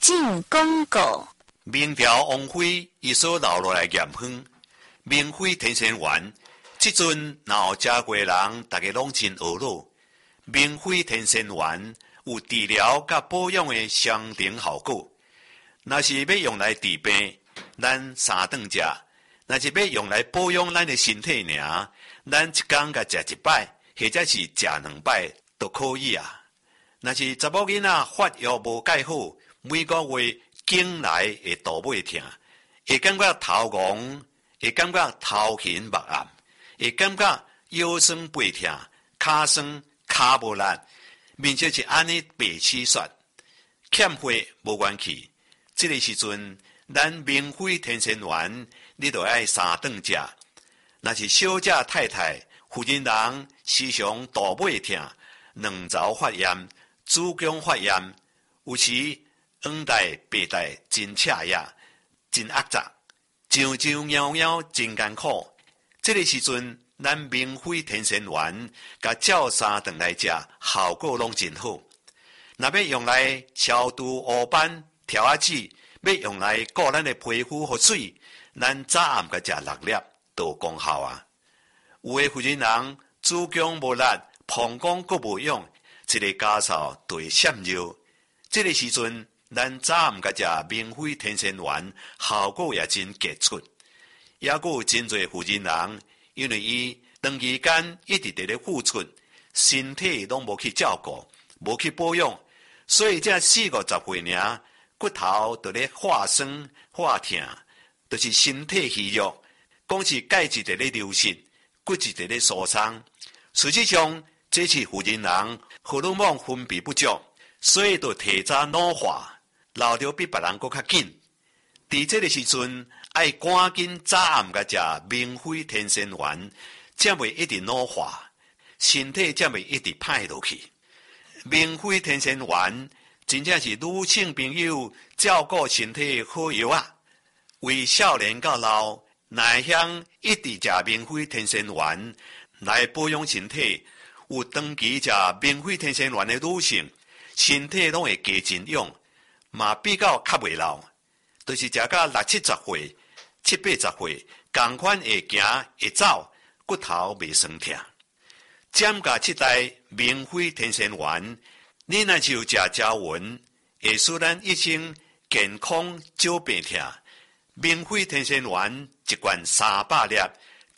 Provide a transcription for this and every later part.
进广告。 明朝王妃伊所留落来盐分，明妃天仙丸，即阵若有食过人，大家拢真懊恼。明妃天仙丸有治疗甲保养的双重效果。若是要用来治病，咱三顿食；若是要用来保养咱的身体尔，咱一工甲食一摆，或者是食2摆都可以啊。若是查某囡仔发育无介好，每个月经来会肚尾痛，会感觉头晕，会感觉头晕目暗，会感觉腰酸背痛、骹酸骹无力，面色是安尼白痴雪，欠血无元气。这个时阵，咱明妃天仙丸，你就爱3顿食。若是小姐太太、妇人人时常肚尾痛、卵巢发炎、子宫发炎，有时黄带、白带真赤呀，真压杂，上上夭夭真艰苦。这个时阵，咱明妃天仙丸，甲照3顿来食，效果拢真好。若要用来消除黑斑、条仔痣，要用来顾咱的皮肤和水，咱早暗甲食6粒都有功效啊。有的妇人人子宫无力、膀胱阁无用，一个家嫂就会闪尿。这个时阵，咱早暗甲食明妃天仙丸，效果也真杰出。也佫有真侪妇人人，因为伊长期间一直伫咧付出，身体拢无去照顾，无去保养，所以这40-50岁尔，骨头就咧化酸化痛，就是身体虚弱，讲是钙质伫咧流失，骨质伫咧疏松。实际上，这是妇人人荷尔蒙分泌不足，所以就提早老化，老得比别人搁较紧。伫这个时阵，爱赶紧早暗甲食明妃天仙丸，才袂一直老化，身体才袂一直歹落去。明妃天仙丸真正是女性朋友照顾身体的好药啊！为少年到老，乃想一直食明妃天仙丸来保养身体，有长期食明妃天仙丸的女性，身体拢会加真勇，嘛比较较袂老。就是食到60-70岁、70-80岁，同款会行会走，骨头袂酸痛。占甲这袋明妃天仙丸，你若就食胶匀，会使咱一生健康少病痛。明妃天仙丸一罐300粒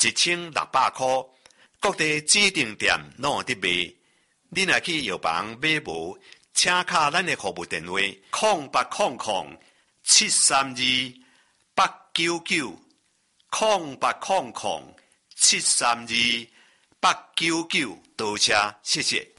，1600块，各地指定店拢有伫卖。你若去药房买无，请敲咱的服务电话0800-732-899，0800-732-899，多谢，谢谢。